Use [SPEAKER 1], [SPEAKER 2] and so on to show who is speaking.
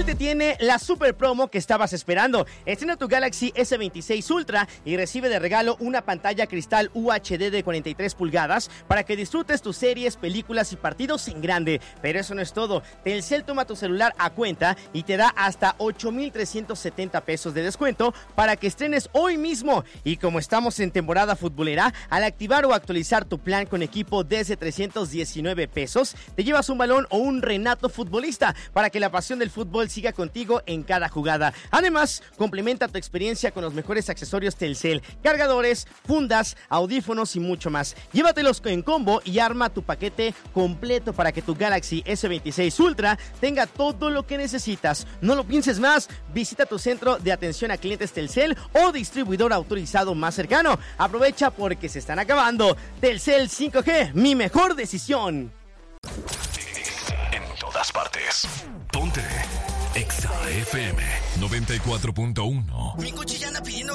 [SPEAKER 1] Telcel te tiene la super promo que estabas esperando. Estrena tu Galaxy S26 Ultra y recibe de regalo una pantalla cristal UHD de 43 pulgadas para que disfrutes tus series, películas y partidos en grande. Pero eso no es todo. Telcel toma tu celular a cuenta y te da hasta 8,370 pesos de descuento para que estrenes hoy mismo. Y como estamos en temporada futbolera, al activar o actualizar tu plan con equipo desde 319 pesos, te llevas un balón o un Renato futbolista para que la pasión del fútbol siga contigo en cada jugada. Además, complementa tu experiencia con los mejores accesorios Telcel, cargadores, fundas, audífonos y mucho más. Llévatelos en combo y arma tu paquete completo para que tu Galaxy S26 Ultra tenga todo lo que necesitas. No lo pienses más, visita tu centro de atención a clientes Telcel o distribuidor autorizado más cercano. Aprovecha porque se están acabando. Telcel 5G, mi mejor decisión.
[SPEAKER 2] En todas partes. Ponte Exa FM 94.1.
[SPEAKER 3] Mi coche ya anda pidiendo